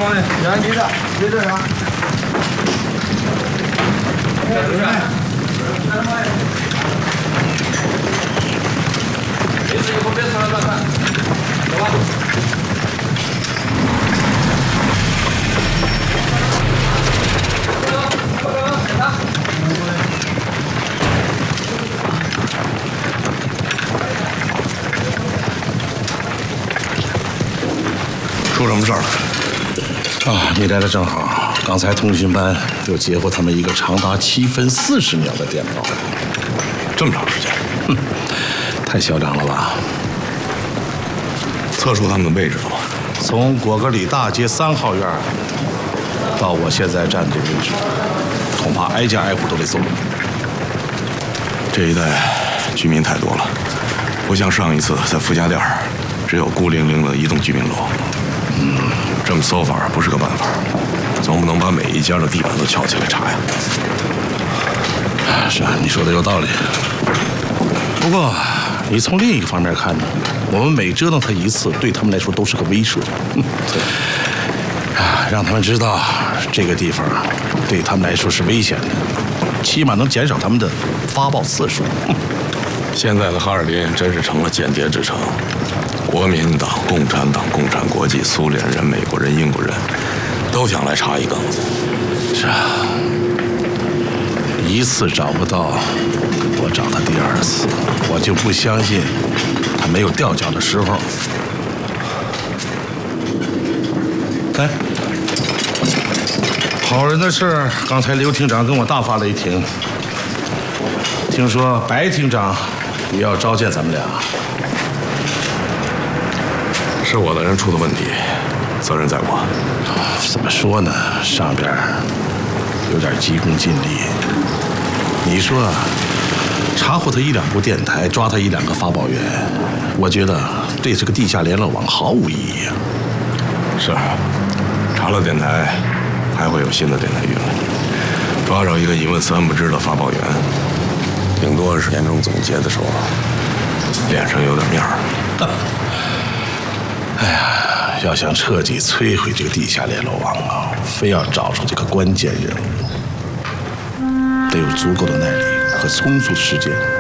兄弟，原你的，别这样。没事，以后别吃了，乱看，走吧。 出什么事儿了？ 啊，你来的正好。刚才通讯班又截获他们一个长达7分40秒的电报， 这么长时间， 哼，太嚣张了吧？ 测出他们的位置了吗？ 从果戈里大街3号院到我现在站的位置，恐怕挨家挨户都得搜。 这一带居民太多了，不像上一次在傅家店只有孤零零的一栋居民楼。这么搜法不是个办法，总不能把每一家的地板都撬起来查呀。 是啊，你说的有道理。不过，你从另一个方面看呢，我们每折腾他一次，对他们来说都是个威慑。让他们知道这个地方对他们来说是危险的，起码能减少他们的发报次数。 现在的哈尔滨真是成了间谍之城，国民党、共产党、共产国际、苏联人、美国人、英国人，都想来插一杠子。 是啊，一次找不到，我找他第2次，我就不相信他没有掉脚的时候。来，好人的事，刚才刘厅长跟我大发雷霆。听说白厅长也要召见咱们俩。 是我的人出的问题，责任在我。 怎么说呢？上边有点急功近利。你说，查获他1、2部电台，抓他1、2个发报员，我觉得对这个地下联络网毫无意义啊。 是，查了电台，还会有新的电台运来。抓着一个一问3不知的发报员，顶多是年终总结的时候脸上有点面儿。 哎呀，要想彻底摧毁这个地下联络网啊，非要找出这个关键人物，得有足够的耐力和充足的时间。